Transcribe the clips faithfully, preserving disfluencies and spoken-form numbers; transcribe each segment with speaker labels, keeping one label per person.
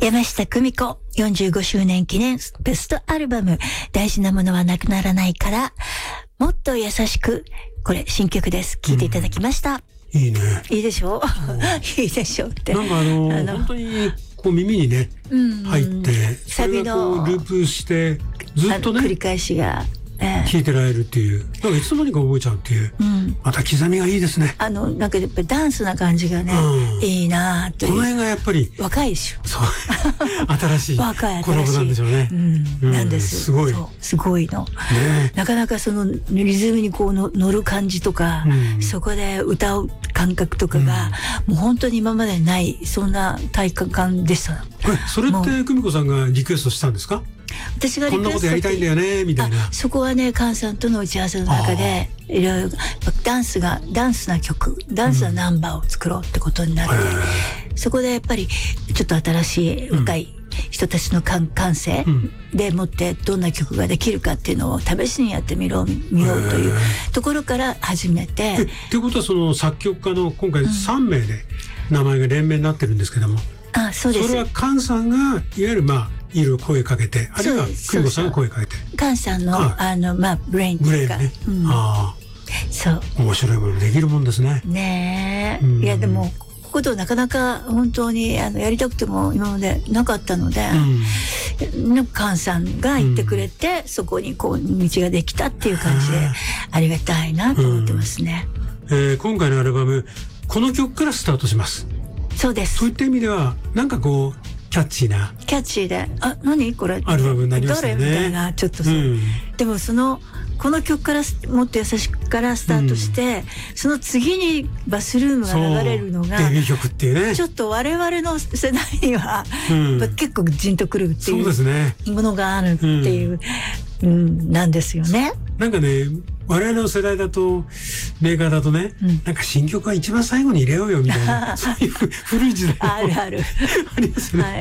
Speaker 1: 山下久美子よんじゅうごしゅうねん記念ベストアルバム大事なものはなくならないからもっと優しく、これ新曲です。聴いていただきました。
Speaker 2: うん、いいね。
Speaker 1: いいでしょいいでしょって。
Speaker 2: なんかあのあの本当にこう耳にね、うん、入ってそれがこうループしてずっとね
Speaker 1: 繰り返しが
Speaker 2: 聞いてられるっていう、なんかいつの間にか覚えちゃうっていう、うん、また刻みがいいですね。
Speaker 1: あのなんかやっぱりダンスな感じがね、うん、いいなという。
Speaker 2: この辺がやっぱり
Speaker 1: 若いでしょ。
Speaker 2: そう新しい
Speaker 1: 若い
Speaker 2: コラボなんでしょうね。
Speaker 1: うん、うん、なんです。
Speaker 2: すごい
Speaker 1: すごいの、ね、なかなかそのリズムにこうの乗る感じとか、うん、そこで歌う感覚とかが、うん、もう本当に今までないそんな体感でした。
Speaker 2: それって久美子さんがリクエストしたんですか？
Speaker 1: 私がリクエスト
Speaker 2: こんなことやりたいんだよねみたいな。
Speaker 1: そこはね、菅さんとの打ち合わせの中でいろいろダンスがダンスな曲ダンスなナンバーを作ろうってことになって、うん、そこでやっぱりちょっと新しい若い人たちの感性でもってどんな曲ができるかっていうのを試しにやってみろ見ようというところから始めて。
Speaker 2: っていうことはその作曲家の今回さんめいで名前が連名になってるんですけども、
Speaker 1: うん、あ、そうです。
Speaker 2: それは菅さんがいわゆるまあいろいろ声かけて、あるいは久美子さんが声かけて、
Speaker 1: 菅さんの、はい、あのまあブレインというか、ね、うん、あそう
Speaker 2: 面白いものできるもんですね。
Speaker 1: ねえ、うん、いやでもこことなかなか本当にあのやりたくても今までなかったので、うん、菅さんが言ってくれて、うん、そこにこう道ができたっていう感じでありがたいなと思ってますね。
Speaker 2: うん、えー、今回のアルバムこの曲からスタートします。
Speaker 1: そうです。
Speaker 2: そういった意味ではなんかこうキャッチーな
Speaker 1: キャッチーで、あ、何これ
Speaker 2: アルバムになりましたね。
Speaker 1: どれみたいな、ちょっとそう、うん、でもそのこの曲からもっと優しくからスタートして、うん、その次にバスルームが流れるのが
Speaker 2: デビュー曲っていうね、
Speaker 1: ちょっと我々の世代には、うん、結構ジンとくるっていうものがあるっていう、うんうん、なんですよね。
Speaker 2: なんかね、我々の世代だとメーカーだとね、うん、なんか新曲は一番最後に入れようよみたいなそういう古い時代
Speaker 1: あるある
Speaker 2: ありますね。はい、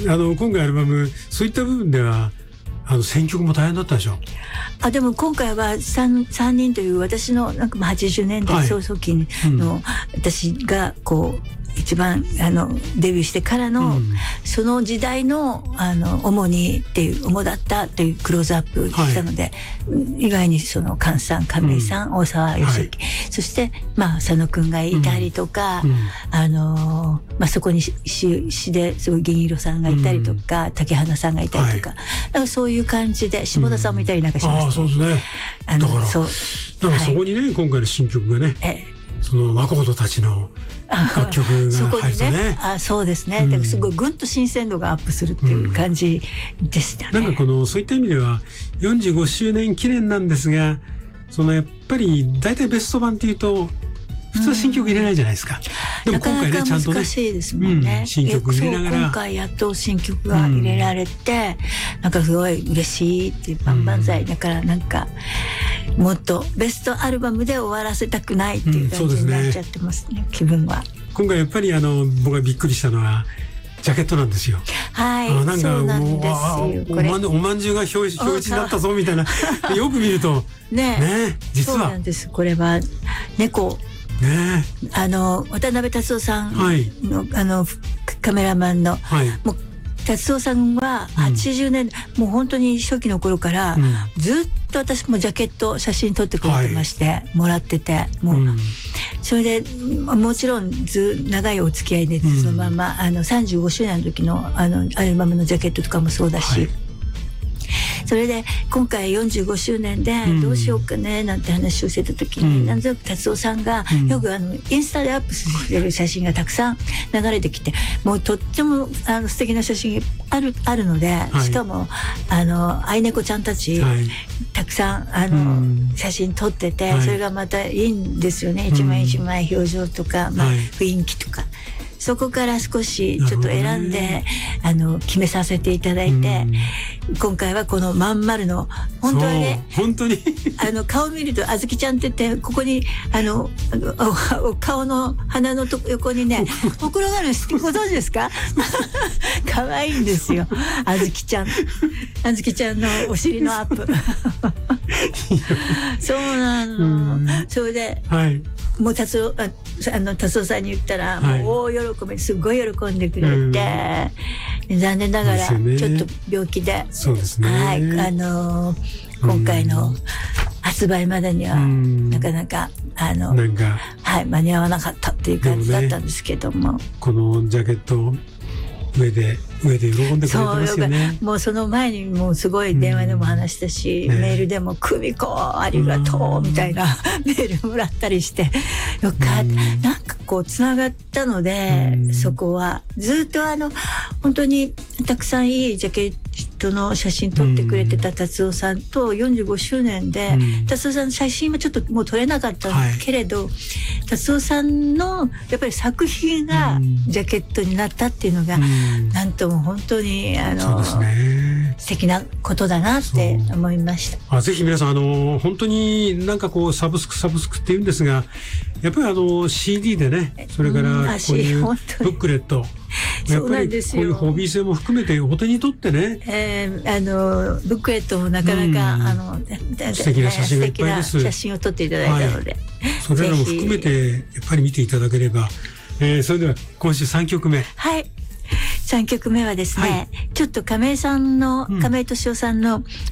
Speaker 2: あの今回アルバムそういった部分ではあの選曲も大変だったでしょ。
Speaker 1: あ、でも今回は 3, 3人という私のなんかはちじゅうねんだい早々期の、はい、うん、私がこう一番あのデビューしてからの、うん、その時代のあの主にっていう主だったっていうクローズアップしたので、はい、意外にその菅さん、亀井さん、うん、大沢良之、はい、そしてまあ佐野くんがいたりとか、うん、あのまあそこに詩詩ですごい銀色さんがいたりとか、うん、竹花さんがいたりとか、はい、だからそういう感じで下田さんもいたりなんかしました、ね。
Speaker 2: うん、ああそうですね。
Speaker 1: あの
Speaker 2: だから
Speaker 1: そう
Speaker 2: だからそこにね、はい、今回の新曲がね、えその若人たちの楽曲が入るとね、ね、
Speaker 1: あ、そうですね、うん、だからすごいぐんと新鮮度がアップするっていう感じでしたね。
Speaker 2: うん、なんかこのそういった意味ではよんじゅうごしゅうねん記念なんですが、そのやっぱり大体ベスト版っていうと普通は新曲入れないじゃないですか。うん、でも今回ね、ちゃんとね、
Speaker 1: 難しいですもんね。うん、
Speaker 2: 新曲入れながら、
Speaker 1: 今回やっと新曲が入れられて、うん、なんかすごい嬉しいっていう万々歳、うん、だからなんかもっとベストアルバムで終わらせたくないっていう感じになっちゃってますね、うん、気分は。
Speaker 2: 今回やっぱりあの僕がびっくりしたのはジャケットなんですよ。
Speaker 1: はい、なんかそうなんですよ。これ
Speaker 2: おまんじゅうが表示表示になったぞみたいなよく見るとね、ね、実は
Speaker 1: そうなんです。これは猫ね、あの渡辺達夫さんの、はい、あのカメラマンの、はい、もう達夫さんははちじゅうねんだい、うん、もう本当に初期の頃から、うん、ずっと私もジャケット写真撮ってくれてまして、はい、もらっててもう、うん、それでもちろんず長いお付き合いで、うん、そのままあのさんじゅうごしゅうねんの時のあのアルバムのジャケットとかもそうだし、はい、それで今回よんじゅうごしゅうねんでどうしようかねなんて話をしてた時に、うん、なんとなく達夫さんがよくあのインスタでアップしてる写真がたくさん流れてきて、もうとってもあの素敵な写真あるあるので、はい、しかもあの愛猫ちゃんたち、はい、たくさんあの、うん、写真撮ってて、はい、それがまたいいんですよね。一枚一枚表情とか、まあ、雰囲気とか。そこから少しちょっと選んで、ね、あの決めさせていただいて、うん、今回はこのまん丸の本当はね、
Speaker 2: 本当に
Speaker 1: あの顔見るとあずきちゃんって言ってここにあのあの顔の鼻のと横にねほくろがあるのご存知ですか？可愛いんですよ、あずきちゃん。あずきちゃんのお尻のアップ。 そうなの。それで、はい、もう達夫、あ、あの達夫さんに言ったら、はい、もう大喜び、すごい喜んでくれて、残念ながらちょっと病気で、
Speaker 2: そうですね。
Speaker 1: はい、あのー、今回の発売までにはなかなかあのなんか、はい、間に合わなかったっていう感じだったんですけども、
Speaker 2: ね、このジャケット上で上で喜んでくれてますよね。
Speaker 1: もうその前にもうすごい電話でも話したし、ね、メールでも「久美子ありがとう」みたいなメールもらったりしてよかった。なんかこうつながったので、そこはずっとあの本当にたくさんいいジャケットの写真撮ってくれてた達夫さんとよんじゅうごしゅうねんで、達夫さんの写真はちょっともう撮れなかったけれど、はい、達夫さんのやっぱり作品がジャケットになったっていうのが、なんとも本当にあの、ね、素敵なことだなって思いました。
Speaker 2: あ、ぜひ皆さんあの本当になんかこうサブスクサブスクって言うんですが、やっぱりあの シーディー でね、それからこういうブックレット、やっぱりこういうホビー性も含めてお手に取ってね、
Speaker 1: えー、あのブックレットもなかなか、うん、あの
Speaker 2: 素敵な写真がいっぱいです。
Speaker 1: 写真を撮っていただいたので、はい、
Speaker 2: それらも含めてやっぱり見ていただければ、えー、それでは今週さんきょくめ。
Speaker 1: はい、さんきょくめはですね、はい、ちょっと亀井さんの、うん、亀井俊夫さんの